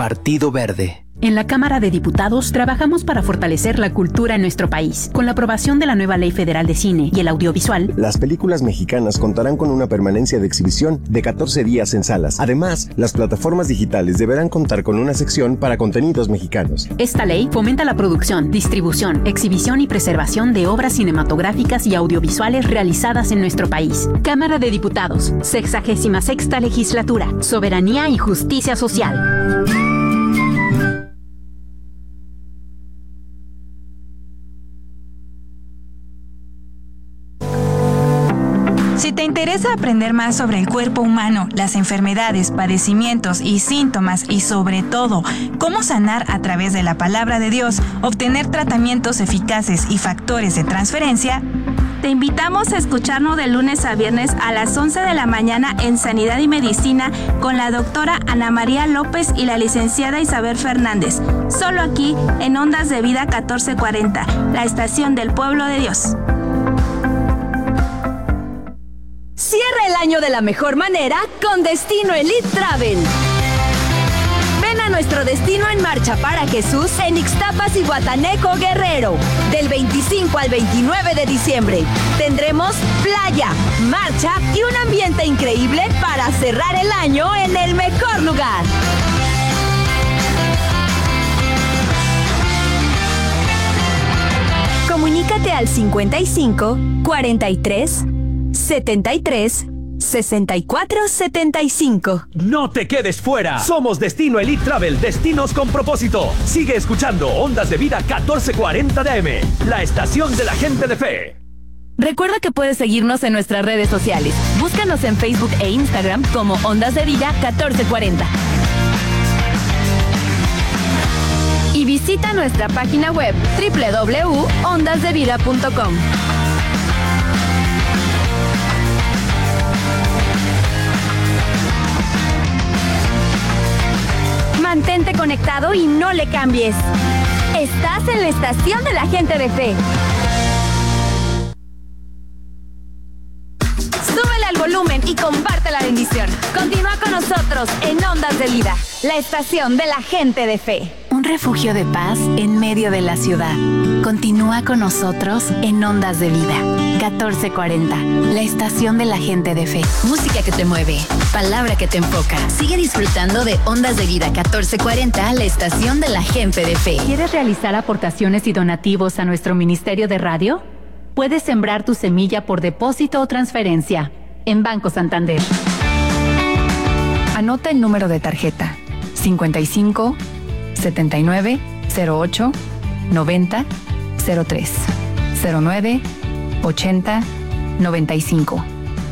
Partido Verde. En la Cámara de Diputados trabajamos para fortalecer la cultura en nuestro país. Con la aprobación de la nueva Ley Federal de Cine y el Audiovisual, las películas mexicanas contarán con una permanencia de exhibición de 14 días en salas. Además, las plataformas digitales deberán contar con una sección para contenidos mexicanos. Esta ley fomenta la producción, distribución, exhibición y preservación de obras cinematográficas y audiovisuales realizadas en nuestro país. Cámara de Diputados, 66ª Legislatura, Soberanía y Justicia Social. Si te interesa aprender más sobre el cuerpo humano, las enfermedades, padecimientos y síntomas y sobre todo, cómo sanar a través de la palabra de Dios, obtener tratamientos eficaces y factores de transferencia, te invitamos a escucharnos de lunes a viernes a las 11 de la mañana en Sanidad y Medicina con la doctora Ana María López y la licenciada Isabel Fernández. Solo aquí en Ondas de Vida 1440, la estación del pueblo de Dios. Cierra el año de la mejor manera con Destino Elite Travel. Ven a nuestro Destino en Marcha para Jesús en Ixtapas y Guataneco, Guerrero. Del 25 al 29 de diciembre tendremos playa, marcha y un ambiente increíble para cerrar el año en el mejor lugar. Comunícate al 55 43 73 64 75. ¡No te quedes fuera! Somos Destino Elite Travel, destinos con propósito. Sigue escuchando Ondas de Vida 1440 de AM, la estación de la gente de fe. Recuerda que puedes seguirnos en nuestras redes sociales. Búscanos en Facebook e Instagram como Ondas de Vida 1440. Y visita nuestra página web www.ondasdevida.com. Mantente conectado y no le cambies. Estás en la estación de la gente de fe. Súbele al volumen y comparte la bendición. Continúa con nosotros en Ondas de Vida, la estación de la gente de fe. Un refugio de paz en medio de la ciudad. Continúa con nosotros en Ondas de Vida 1440, la estación de la gente de fe. Música que te mueve, palabra que te enfoca. Sigue disfrutando de Ondas de Vida 1440, la estación de la gente de fe. ¿Quieres realizar aportaciones y donativos a nuestro ministerio de radio? Puedes sembrar tu semilla por depósito o transferencia en Banco Santander. Anota el número de tarjeta 55 79 08 90 03 09 80 95.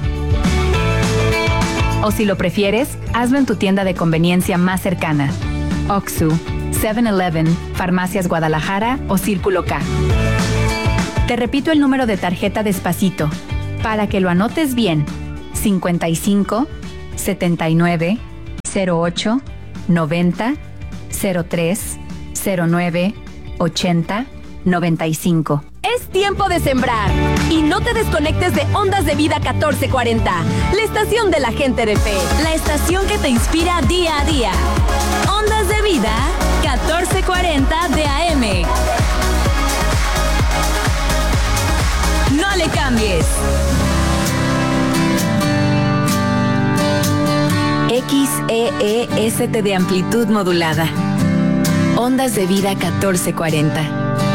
O si lo prefieres, hazlo en tu tienda de conveniencia más cercana: Oxxo, 7-Eleven, Farmacias Guadalajara o Círculo K. Te repito el número de tarjeta despacito para que lo anotes bien: 55 79 08 90 03 09 80 95. Es tiempo de sembrar y no te desconectes de Ondas de Vida 1440, la estación de la gente de fe, la estación que te inspira día a día. Ondas de Vida 1440 de AM. No le cambies. XEEST de amplitud modulada. Ondas de Vida 1440.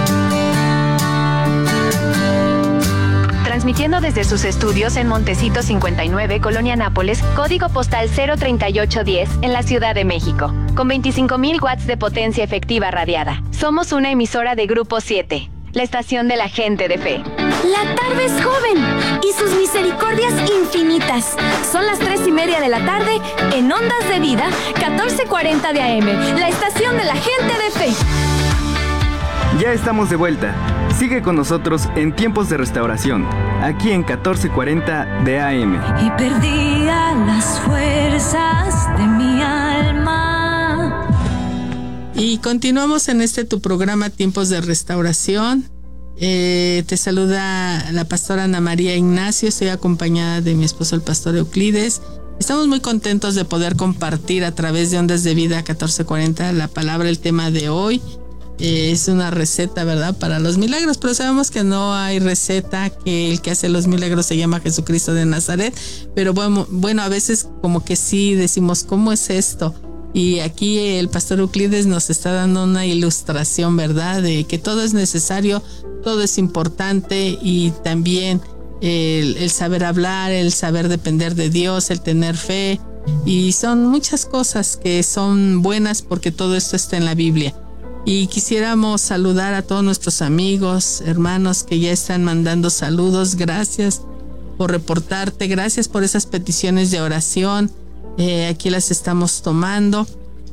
Transmitiendo desde sus estudios en Montecito 59, Colonia Nápoles, código postal 03810, en la Ciudad de México, con 25,000 watts de potencia efectiva radiada. Somos una emisora de Grupo 7, la estación de la gente de fe. La tarde es joven y sus misericordias infinitas. Son las 3:30 de la tarde en Ondas de Vida 1440 de AM, la estación de la gente de fe. Ya estamos de vuelta. Sigue con nosotros en Tiempos de Restauración, aquí en 1440 de AM. Y perdía las fuerzas de mi alma. Y continuamos en tu programa Tiempos de Restauración. Te saluda la pastora Ana María Ignacio. Estoy acompañada de mi esposo el pastor Euclides Estamos muy contentos de poder compartir a través de Ondas de Vida 1440 la palabra, el tema de hoy. Es una receta, ¿verdad?, para los milagros, pero sabemos que no hay receta, que el que hace los milagros se llama Jesucristo de Nazaret, pero bueno, a veces como que sí decimos, ¿cómo es esto? Y aquí el pastor Euclides nos está dando una ilustración, ¿verdad?, de que todo es necesario, todo es importante, y también el saber hablar, el saber depender de Dios, el tener fe, y son muchas cosas que son buenas porque todo esto está en la Biblia. Y quisiéramos saludar a todos nuestros amigos, hermanos que ya están mandando saludos. Gracias por reportarte, gracias por esas peticiones de oración. Aquí las estamos tomando.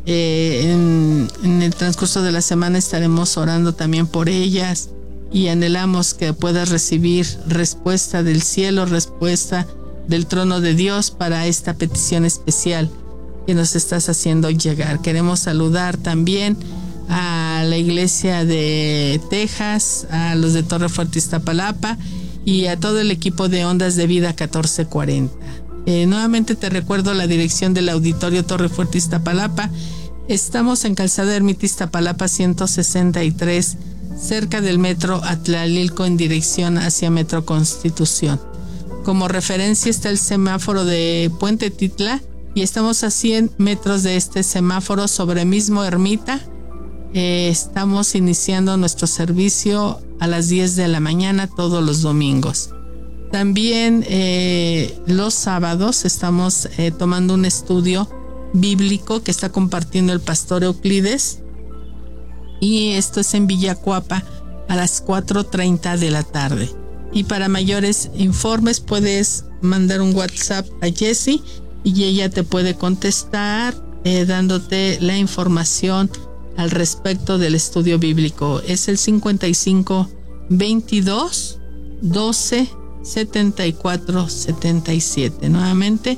En el transcurso de la semana estaremos orando también por ellas y anhelamos que puedas recibir respuesta del cielo, respuesta del trono de Dios para esta petición especial que nos estás haciendo llegar. Queremos saludar también a la iglesia de Texas, a los de Torre Fuerte Iztapalapa y a todo el equipo de Ondas de Vida 1440. Nuevamente te recuerdo la dirección del auditorio Torre Fuerte Iztapalapa. Estamos en Calzada Ermita Iztapalapa 163, cerca del metro Atlalilco, en dirección hacia Metro Constitución. Como referencia está el semáforo de Puente Titla y estamos a 100 metros de este semáforo sobre mismo Ermita. Estamos iniciando nuestro servicio a las 10 de la mañana todos los domingos. También los sábados estamos tomando un estudio bíblico que está compartiendo el pastor Euclides, y esto es en Villacuapa a las 4:30 de la tarde. Y para mayores informes puedes mandar un WhatsApp a Jessie y ella te puede contestar dándote la información al respecto del estudio bíblico. Es el 55 22 12 74 77. Nuevamente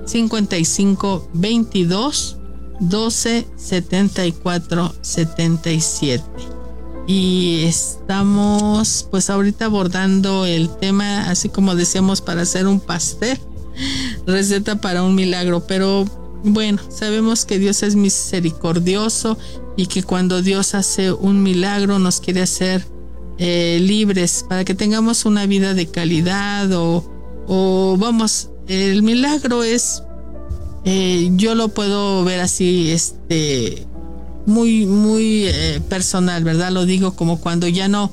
55 22 12 74 77. Y estamos pues ahorita abordando el tema, así como decíamos, para hacer un pastel, receta para un milagro. Pero bueno, sabemos que Dios es misericordioso y que cuando Dios hace un milagro nos quiere hacer libres para que tengamos una vida de calidad, o vamos, el milagro es, yo lo puedo ver así, muy personal, ¿verdad? Lo digo como cuando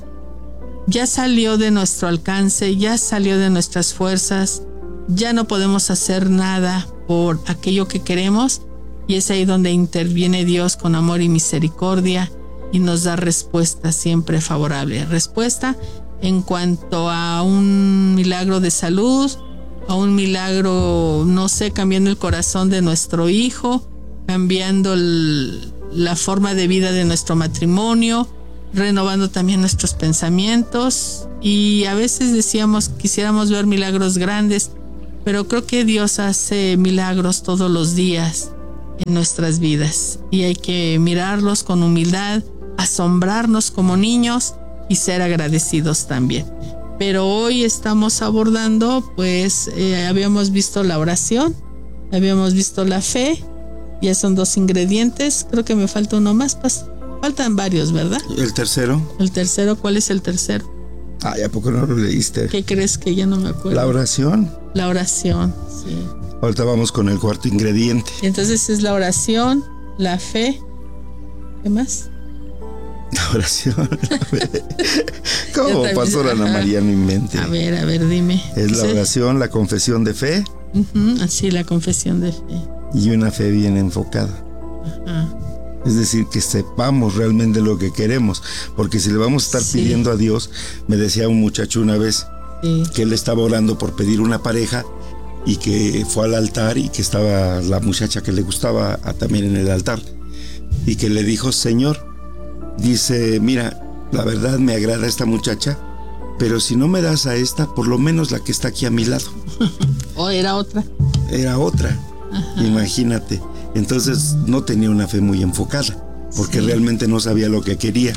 ya salió de nuestro alcance, ya salió de nuestras fuerzas, ya no podemos hacer nada por aquello que queremos, y es ahí donde interviene Dios con amor y misericordia y nos da respuesta siempre favorable. Respuesta en cuanto a un milagro de salud, a un milagro, no sé, cambiando el corazón de nuestro hijo, cambiando la forma de vida de nuestro matrimonio, renovando también nuestros pensamientos. Y a veces decíamos, quisiéramos ver milagros grandes, pero creo que Dios hace milagros todos los días en nuestras vidas y hay que mirarlos con humildad, asombrarnos como niños y ser agradecidos también. Pero hoy estamos abordando, pues habíamos visto la oración, habíamos visto la fe, ya son 2 ingredientes, creo que me falta uno más, faltan varios, ¿verdad? ¿El tercero? El tercero, ¿cuál es el tercero? Ay, ¿a poco no lo leíste? ¿Qué crees que ya no me acuerdo? La oración. La oración, sí. Ahorita vamos con el cuarto ingrediente. Entonces es la oración, la fe, ¿qué más? La oración, la fe. ¿Cómo, pastor Ana María, no invente? A ver, dime. Es la oración, la confesión de fe. Así, la confesión de fe. Y una fe bien enfocada. Ajá. Es decir, que sepamos realmente lo que queremos, porque si le vamos a estar pidiendo a Dios, me decía un muchacho una vez que él estaba orando por pedir una pareja y que fue al altar y que estaba la muchacha que le gustaba también en el altar y que le dijo: Señor, dice, mira, la verdad me agrada esta muchacha, pero si no me das a esta, por lo menos la que está aquí a mi lado. ¿O era otra? Era otra. Ajá. Imagínate. Entonces no tenía una fe muy enfocada, porque realmente no sabía lo que quería.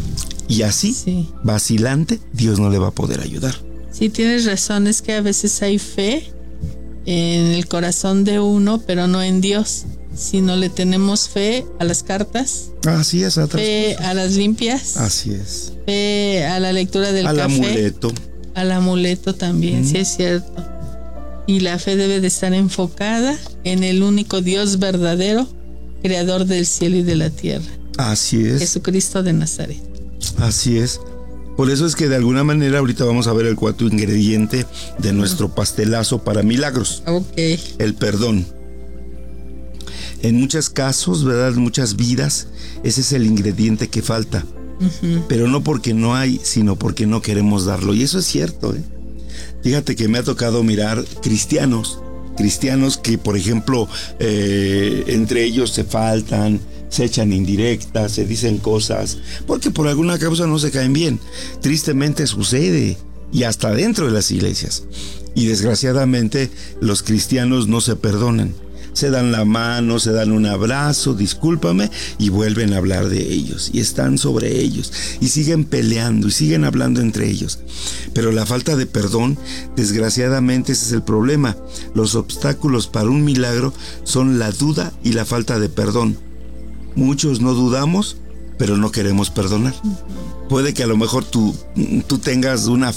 Y así, vacilante, Dios no le va a poder ayudar. Sí, tienes razón, es que a veces hay fe en el corazón de uno, pero no en Dios, sino le tenemos fe a las cartas. Así es, fe a las limpias. Así es. Fe a la lectura del café. Amuleto. Al amuleto también, sí es cierto. Y la fe debe de estar enfocada en el único Dios verdadero, creador del cielo y de la tierra. Así es. Jesucristo de Nazaret. Así es. Por eso es que de alguna manera ahorita vamos a ver el cuarto ingrediente de nuestro pastelazo para milagros. Ok. El perdón. En muchos casos, ¿verdad? En muchas vidas, ese es el ingrediente que falta. Pero no porque no hay, sino porque no queremos darlo. Y eso es cierto, ¿eh? Fíjate que me ha tocado mirar cristianos que, por ejemplo, entre ellos se faltan, se echan indirectas, se dicen cosas, porque por alguna causa no se caen bien. Tristemente sucede, y hasta dentro de las iglesias. Y desgraciadamente los cristianos no se perdonan. Se dan la mano, se dan un abrazo, discúlpame, y vuelven a hablar de ellos, y están sobre ellos, y siguen peleando, y siguen hablando entre ellos. Pero la falta de perdón, desgraciadamente ese es el problema. Los obstáculos para un milagro son la duda y la falta de perdón. Muchos no dudamos, pero no queremos perdonar. Puede que a lo mejor tú tengas una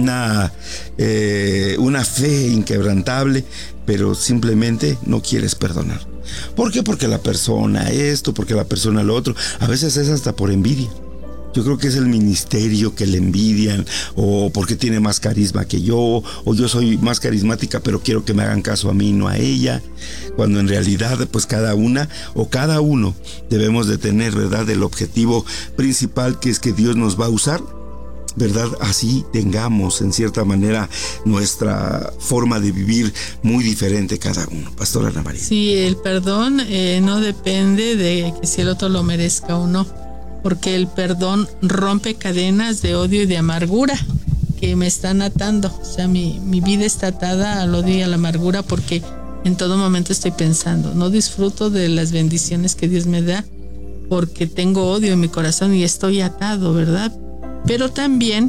fe inquebrantable, pero simplemente no quieres perdonar. ¿Por qué? Porque la persona esto, porque la persona lo otro. A veces es hasta por envidia. Yo creo que es el ministerio que le envidian, o porque tiene más carisma que yo, o yo soy más carismática, pero quiero que me hagan caso a mí, no a ella. Cuando en realidad, pues cada una o cada uno debemos de tener, ¿verdad?, el objetivo principal, que es que Dios nos va a usar, ¿verdad? Así tengamos en cierta manera nuestra forma de vivir muy diferente cada uno. Pastora Ana María. Sí, el perdón no depende de que si el otro lo merezca o no, porque el perdón rompe cadenas de odio y de amargura que me están atando. O sea, mi vida está atada al odio y a la amargura, porque en todo momento estoy pensando, no disfruto de las bendiciones que Dios me da, porque tengo odio en mi corazón y estoy atado, ¿verdad? Pero también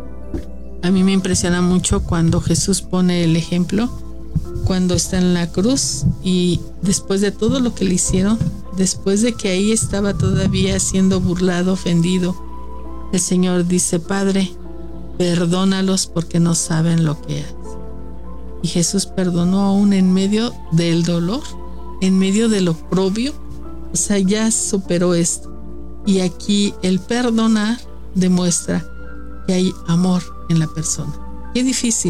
a mí me impresiona mucho cuando Jesús pone el ejemplo, cuando está en la cruz y después de todo lo que le hicieron, después de que ahí estaba todavía siendo burlado, ofendido, el Señor dice: Padre, perdónalos porque no saben lo que hacen. Y Jesús perdonó aún en medio del dolor, en medio del oprobio. O sea, ya superó esto. Y aquí el perdonar demuestra que hay amor en la persona. Qué difícil.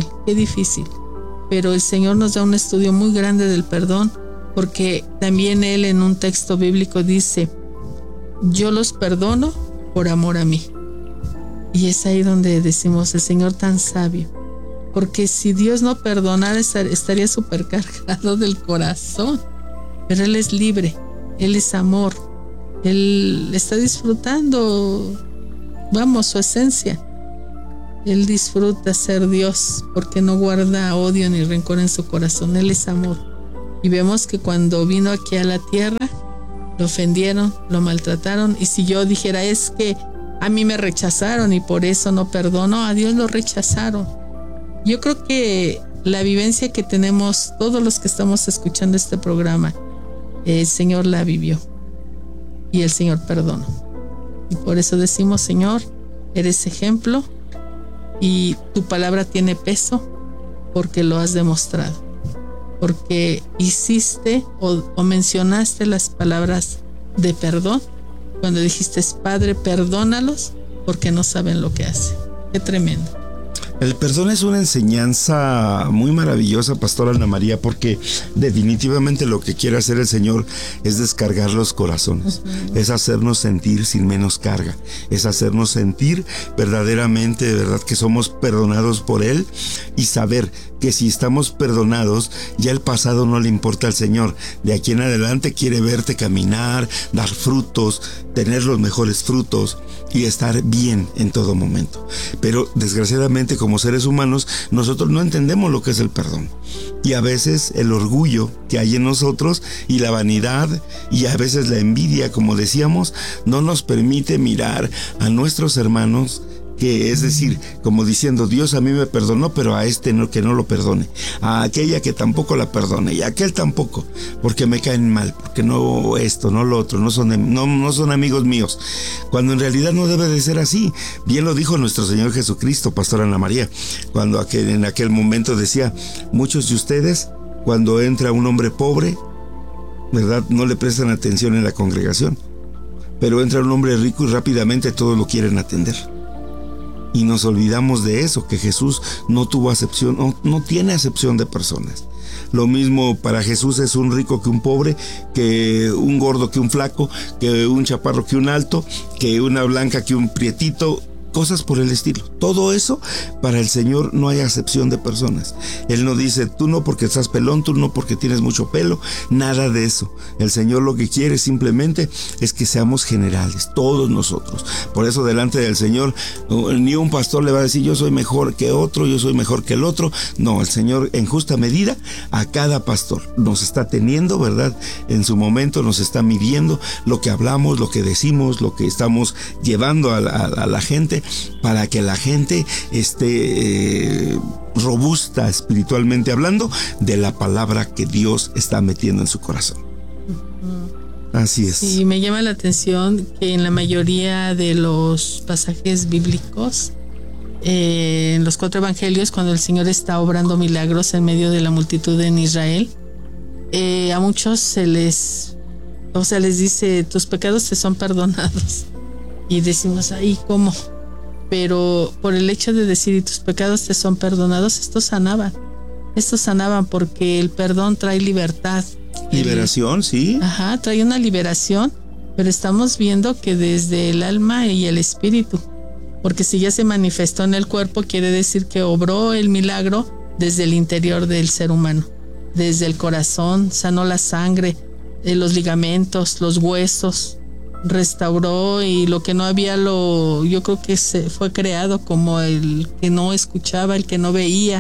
Pero el Señor nos da un estudio muy grande del perdón, porque también Él en un texto bíblico dice: yo los perdono por amor a mí. Y es ahí donde decimos, el Señor tan sabio, porque si Dios no perdonara estaría supercargado del corazón. Pero Él es libre, Él es amor, Él está disfrutando, su esencia. Él disfruta ser Dios porque no guarda odio ni rencor en su corazón. Él es amor. Y vemos que cuando vino aquí a la tierra, lo ofendieron, lo maltrataron. Y si yo dijera, es que a mí me rechazaron y por eso no perdono, a Dios lo rechazaron. Yo creo que la vivencia que tenemos todos los que estamos escuchando este programa, el Señor la vivió y el Señor perdonó. Y por eso decimos: Señor, eres ejemplo y tu palabra tiene peso porque lo has demostrado, porque hiciste o mencionaste las palabras de perdón cuando dijiste: Padre, perdónalos porque no saben lo que hacen. Qué tremendo. El perdón es una enseñanza muy maravillosa, Pastora Ana María, porque definitivamente lo que quiere hacer el Señor es descargar los corazones, es hacernos sentir sin menos carga, es hacernos sentir verdaderamente, de verdad, que somos perdonados por Él, y saber que si estamos perdonados, ya el pasado no le importa al Señor. De aquí en adelante quiere verte caminar, dar frutos, tener los mejores frutos y estar bien en todo momento. Pero desgraciadamente, como seres humanos, nosotros no entendemos lo que es el perdón. Y a veces el orgullo que hay en nosotros y la vanidad y a veces la envidia, como decíamos, no nos permite mirar a nuestros hermanos que es decir, como diciendo, Dios a mí me perdonó, pero a este no, que no lo perdone, a aquella que tampoco la perdone, y a aquel tampoco, porque me caen mal, porque no esto, no lo otro, no son amigos míos, cuando en realidad no debe de ser así. Bien lo dijo nuestro Señor Jesucristo, Pastor Ana María, cuando en aquel momento decía, muchos de ustedes, cuando entra un hombre pobre, ¿verdad?, no le prestan atención en la congregación, pero entra un hombre rico y rápidamente todos lo quieren atender. Y nos olvidamos de eso, que Jesús no tuvo acepción, no tiene acepción de personas. Lo mismo para Jesús es un rico que un pobre, que un gordo que un flaco, que un chaparro que un alto, que una blanca que un prietito, cosas por el estilo. Todo eso, para el Señor no hay acepción de personas. Él no dice, tú no porque estás pelón, tú no porque tienes mucho pelo, nada de eso. El Señor lo que quiere simplemente es que seamos generales, todos nosotros. Por eso delante del Señor, ni un pastor le va a decir, yo soy mejor que otro, yo soy mejor que el otro. No, el Señor en justa medida a cada pastor nos está teniendo, ¿verdad? En su momento nos está midiendo lo que hablamos, lo que decimos, lo que estamos llevando a la gente, para que la gente esté robusta espiritualmente hablando de la palabra que Dios está metiendo en su corazón. Así es. Sí, me llama la atención que en la mayoría de los pasajes bíblicos, en los 4 evangelios, cuando el Señor está obrando milagros en medio de la multitud en Israel, a muchos les dice, tus pecados te son perdonados. Y decimos, ay, ¿cómo? Pero por el hecho de decir, y tus pecados te son perdonados, estos sanaban porque el perdón trae libertad. Liberación, sí. Ajá, trae una liberación, pero estamos viendo que desde el alma y el espíritu, porque si ya se manifestó en el cuerpo, quiere decir que obró el milagro desde el interior del ser humano, desde el corazón, sanó la sangre, los ligamentos, los huesos, restauró, y lo que no había, yo creo que se fue creado, como el que no escuchaba, el que no veía.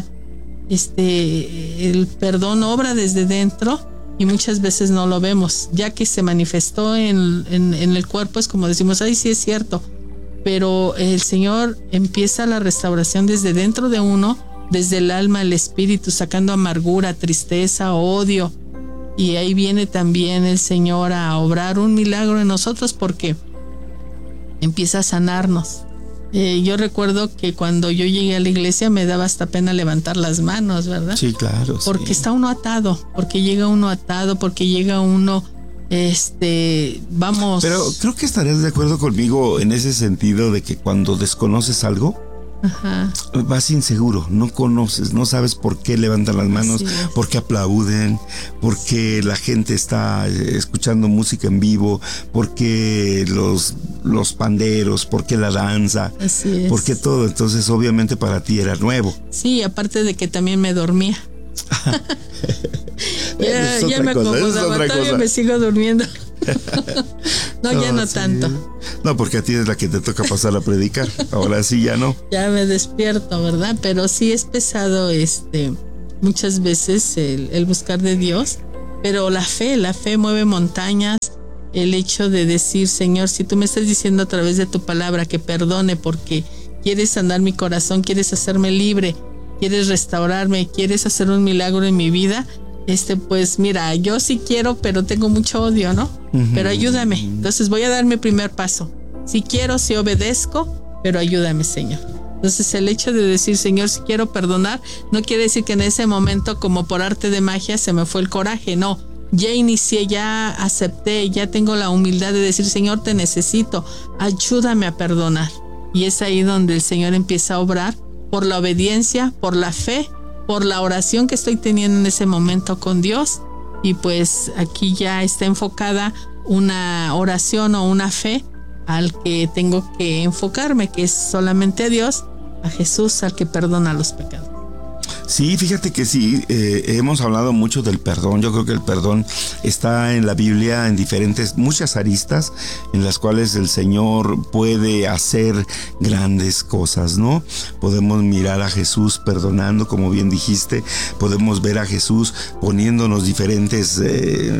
El perdón obra desde dentro y muchas veces no lo vemos, ya que se manifestó en el cuerpo. Es como decimos, ay, sí es cierto, pero el Señor empieza la restauración desde dentro de uno, desde el alma, el espíritu, sacando amargura, tristeza, odio. Y ahí viene también el Señor a obrar un milagro en nosotros, porque empieza a sanarnos. Yo recuerdo que cuando yo llegué a la iglesia me daba hasta pena levantar las manos, ¿verdad? Sí, claro. Porque está uno atado, porque llega uno vamos. Pero creo que estarías de acuerdo conmigo en ese sentido de que cuando desconoces algo, ajá, vas inseguro, no conoces, no sabes por qué levantan las manos, por qué aplauden, por qué la gente está escuchando música en vivo, por qué los panderos, por qué la danza, por qué todo. Entonces obviamente para ti era nuevo. Sí, aparte de que también me dormía. ya me acomodaba, todavía me sigo durmiendo. No, ya no tanto. No, porque a ti es la que te toca pasar a predicar. Ahora sí ya no. Ya me despierto, ¿verdad? Pero sí es pesado muchas veces el buscar de Dios. Pero la fe mueve montañas. El hecho de decir, Señor, si tú me estás diciendo a través de tu palabra que perdone porque quieres sanar mi corazón, quieres hacerme libre, quieres restaurarme, quieres hacer un milagro en mi vida, pues mira, yo sí quiero, pero tengo mucho odio, ¿no? Uh-huh. Pero ayúdame. Entonces voy a dar mi primer paso. Si quiero, si obedezco, pero ayúdame, Señor. Entonces el hecho de decir, Señor, si quiero perdonar, no quiere decir que en ese momento, como por arte de magia, se me fue el coraje. No, ya inicié, ya acepté, ya tengo la humildad de decir, Señor, te necesito, ayúdame a perdonar. Y es ahí donde el Señor empieza a obrar por la obediencia, por la fe, por la oración que estoy teniendo en ese momento con Dios. Y pues aquí ya está enfocada una oración o una fe al que tengo que enfocarme, que es solamente a Dios, a Jesús, al que perdona los pecados. Sí, fíjate que sí, hemos hablado mucho del perdón. Yo creo que el perdón está en la Biblia en muchas aristas en las cuales el Señor puede hacer grandes cosas, ¿no? Podemos mirar a Jesús perdonando, como bien dijiste, podemos ver a Jesús poniéndonos diferentes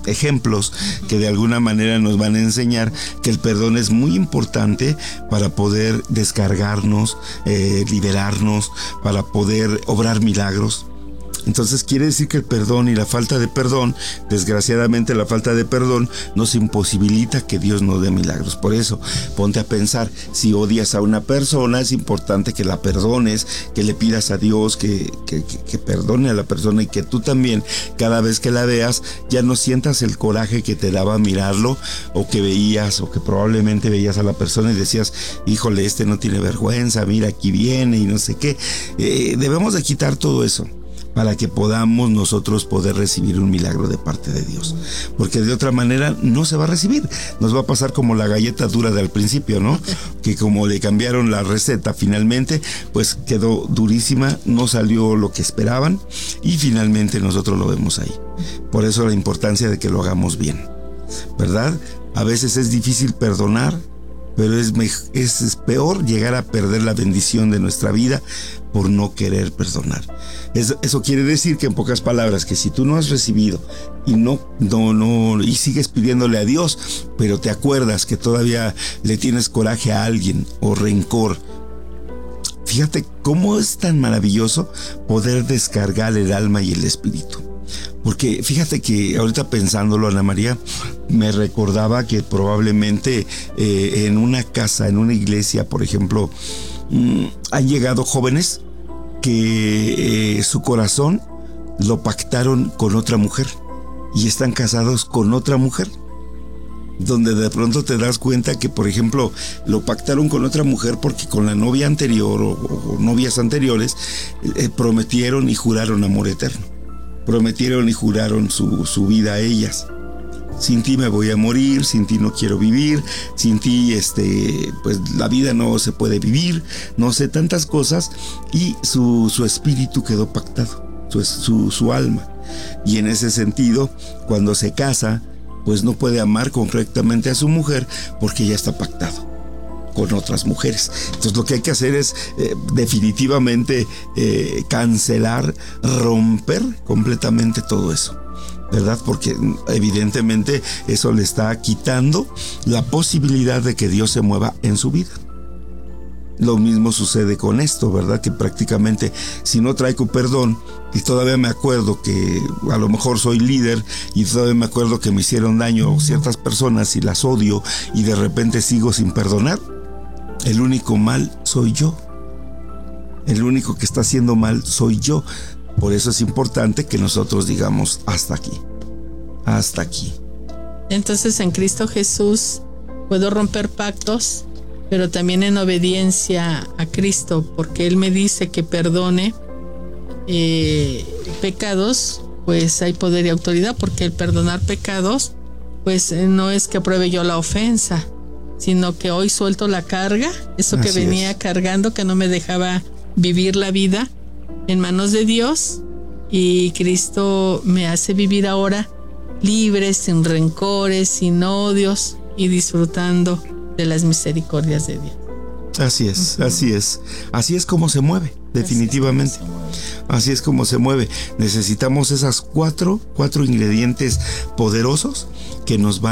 ejemplos que de alguna manera nos van a enseñar que el perdón es muy importante para poder descargarnos, liberarnos, para poder obrar milagros. Entonces quiere decir que el perdón y la falta de perdón, desgraciadamente la falta de perdón nos imposibilita que Dios nos dé milagros. Por eso, ponte a pensar, si odias a una persona, es importante que la perdones, que le pidas a Dios que perdone a la persona y que tú también, cada vez que la veas, ya no sientas el coraje que te daba mirarlo o que veías o que probablemente veías a la persona y decías, híjole, este no tiene vergüenza, mira, aquí viene y no sé qué. Debemos de quitar todo eso, para que podamos nosotros poder recibir un milagro de parte de Dios. Porque de otra manera no se va a recibir. Nos va a pasar como la galleta dura del principio, ¿no? Que como le cambiaron la receta finalmente, pues quedó durísima, no salió lo que esperaban y finalmente nosotros lo vemos ahí. Por eso la importancia de que lo hagamos bien, ¿verdad? A veces es difícil perdonar, pero es peor llegar a perder la bendición de nuestra vida por no querer perdonar. Eso quiere decir que, en pocas palabras, que si tú no has recibido y y sigues pidiéndole a Dios, pero te acuerdas que todavía le tienes coraje a alguien o rencor, fíjate cómo es tan maravilloso poder descargar el alma y el espíritu. Porque fíjate que ahorita pensándolo, Ana María, me recordaba que probablemente en una casa, en una iglesia, por ejemplo, han llegado jóvenes que su corazón lo pactaron con otra mujer y están casados con otra mujer, donde de pronto te das cuenta que, por ejemplo, lo pactaron con otra mujer porque con la novia anterior o novias anteriores prometieron y juraron amor eterno, prometieron y juraron su vida a ellas. Sin ti me voy a morir, sin ti no quiero vivir, sin ti pues la vida no se puede vivir, no sé, tantas cosas, y su espíritu quedó pactado, su alma. Y en ese sentido, cuando se casa, pues no puede amar correctamente a su mujer porque ya está pactado con otras mujeres. Entonces lo que hay que hacer es definitivamente cancelar, romper completamente todo eso, ¿verdad? Porque evidentemente eso le está quitando la posibilidad de que Dios se mueva en su vida. Lo mismo sucede con esto, ¿verdad? Que prácticamente si no traigo perdón y todavía me acuerdo que a lo mejor soy líder y todavía me acuerdo que me hicieron daño ciertas personas y las odio y de repente sigo sin perdonar, el único mal soy yo. El único que está haciendo mal soy yo. Por eso es importante que nosotros digamos hasta aquí, hasta aquí. Entonces en Cristo Jesús puedo romper pactos, pero también en obediencia a Cristo, porque Él me dice que perdone pecados, pues hay poder y autoridad, porque el perdonar pecados, pues no es que apruebe yo la ofensa, sino que hoy suelto la carga, eso que venía cargando, que no me dejaba vivir la vida en manos de Dios, y Cristo me hace vivir ahora libre, sin rencores, sin odios y disfrutando de las misericordias de Dios. Así es, así es. Así es como se mueve, definitivamente. Así es como se mueve. Necesitamos esas cuatro ingredientes poderosos que nos van